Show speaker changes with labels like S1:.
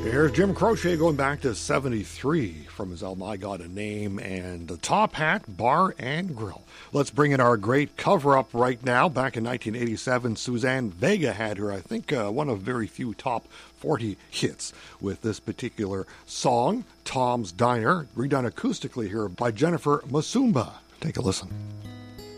S1: Here's Jim Croce going back to 73 from his album I Got a Name and the Top Hat Bar and Grill. Let's bring in our great cover-up right now. Back in 1987, Suzanne Vega had her, I think, one of very few top 40 hits with this particular song, Tom's Diner, redone acoustically here by Jennifer Musumba. Take a listen.